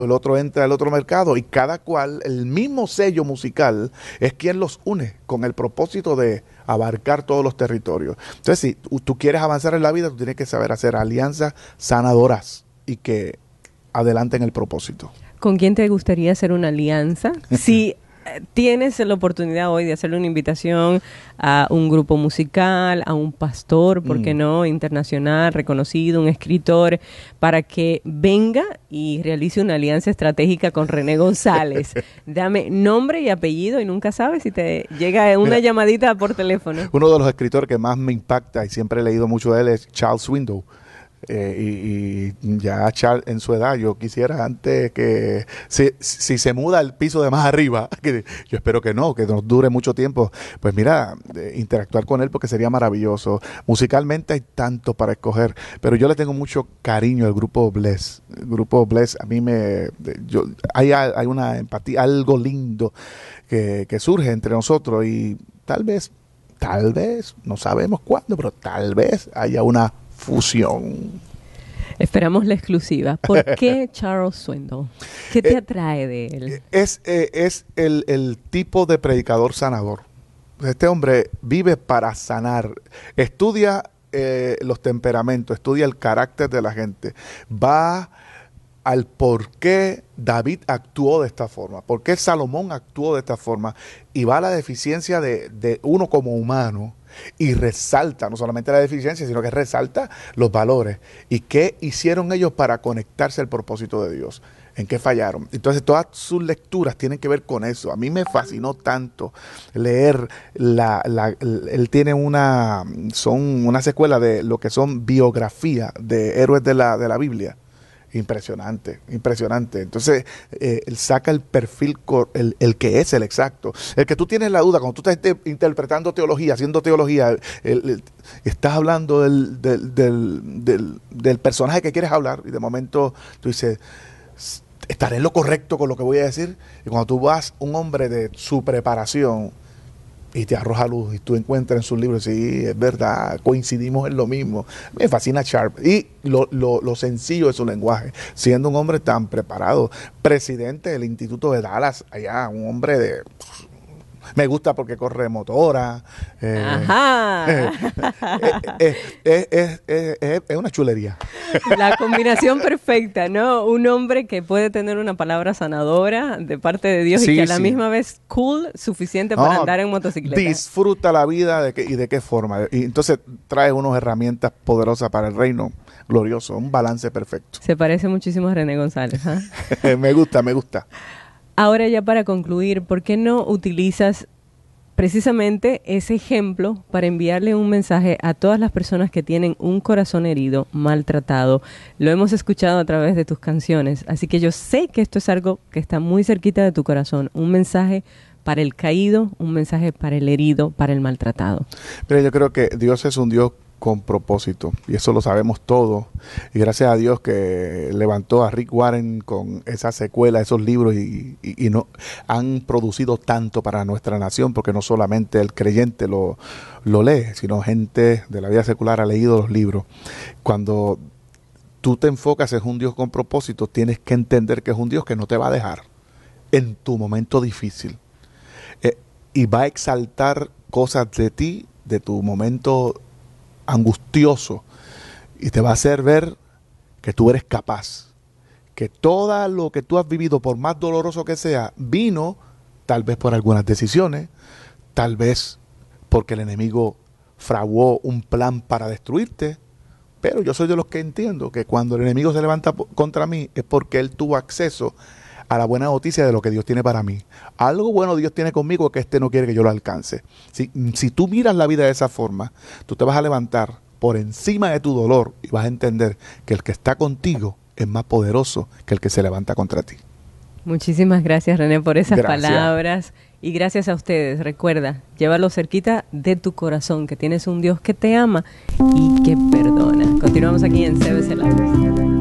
el otro entra al otro mercado y cada cual, el mismo sello musical es quien los une con el propósito de abarcar todos los territorios. Entonces, si tú quieres avanzar en la vida, tú tienes que saber hacer alianzas sanadoras y que adelanten el propósito. ¿Con quién te gustaría hacer una alianza? Si tienes la oportunidad hoy de hacerle una invitación a un grupo musical, a un pastor, ¿por qué no? Internacional, reconocido, un escritor, para que venga y realice una alianza estratégica con René González. Dame nombre y apellido y nunca sabes si te llega una llamadita por teléfono. Uno de los escritores que más me impacta y siempre he leído mucho de él es Charles Swindoll. Y ya Charles en su edad, yo quisiera antes que si se muda al piso de más arriba, que yo espero que no, que nos dure mucho tiempo, pues mira, interactuar con él porque sería maravilloso. Musicalmente hay tanto para escoger, pero yo le tengo mucho cariño al grupo Bless. El grupo Bless a mí hay una empatía, algo lindo que surge entre nosotros y tal vez, no sabemos cuándo, pero tal vez haya una fusión. Esperamos la exclusiva. ¿Por qué Charles Swindoll? ¿Qué te atrae de él? Es el tipo de predicador sanador. Este hombre vive para sanar. Estudia los temperamentos, estudia el carácter de la gente. Va al por qué David actuó de esta forma, por qué Salomón actuó de esta forma, y va a la deficiencia de uno como humano, y resalta no solamente la deficiencia, sino que resalta los valores y qué hicieron ellos para conectarse al propósito de Dios, en qué fallaron. Entonces todas sus lecturas tienen que ver con eso. A mí me fascinó tanto leer él tiene una secuela de lo que son biografías de héroes de la Biblia. Impresionante, impresionante. Entonces, él saca el perfil, el que es el exacto. El que tú tienes la duda, cuando tú estás interpretando teología, haciendo teología, estás hablando del personaje que quieres hablar y de momento tú dices, ¿estaré en lo correcto con lo que voy a decir? Y cuando tú vas, un hombre de su preparación, y te arroja luz y tú encuentras en sus libros, sí, es verdad, coincidimos en lo mismo. Me fascina Sharp y lo sencillo de su lenguaje, siendo un hombre tan preparado, presidente del Instituto de Dallas, allá, un hombre me gusta porque corre motora. Ajá. Es una chulería. La combinación perfecta, ¿no? Un hombre que puede tener una palabra sanadora de parte de Dios y que a la misma vez cool, suficiente para andar en motocicleta. Disfruta la vida y de qué forma. Y entonces trae unas herramientas poderosas para el reino glorioso, un balance perfecto. Se parece muchísimo a René González, ¿eh? Me gusta. Ahora ya para concluir, ¿por qué no utilizas precisamente ese ejemplo para enviarle un mensaje a todas las personas que tienen un corazón herido, maltratado? Lo hemos escuchado a través de tus canciones, así que yo sé que esto es algo que está muy cerquita de tu corazón, un mensaje para el caído, un mensaje para el herido, para el maltratado. Pero yo creo que Dios es un Dios con propósito, y eso lo sabemos todos, y gracias a Dios que levantó a Rick Warren con esa secuela, esos libros, y no han producido tanto para nuestra nación, porque no solamente el creyente lo lee, sino gente de la vida secular ha leído los libros. Cuando tú te enfocas en un Dios con propósito, tienes que entender que es un Dios que no te va a dejar en tu momento difícil, y va a exaltar cosas de ti, de tu momento angustioso, y te va a hacer ver que tú eres capaz, que todo lo que tú has vivido, por más doloroso que sea, vino tal vez por algunas decisiones, tal vez porque el enemigo fraguó un plan para destruirte, pero yo soy de los que entiendo que cuando el enemigo se levanta contra mí es porque él tuvo acceso a la buena noticia de lo que Dios tiene para mí. Algo bueno Dios tiene conmigo que no quiere que yo lo alcance. Si tú miras la vida de esa forma, tú te vas a levantar por encima de tu dolor y vas a entender que el que está contigo es más poderoso que el que se levanta contra ti. Muchísimas gracias, René, por esas palabras. Y gracias a ustedes. Recuerda, llévalo cerquita de tu corazón, que tienes un Dios que te ama y que perdona. Continuamos aquí en CBC Live.